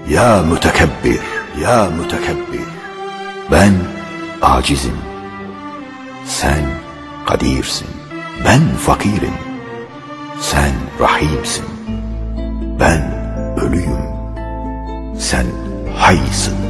Ya mütekebbir, ya mütekebbir. Ben acizim, sen kadirsin. Ben fakirim, sen rahimsin. Ben ölüyüm, sen haysın.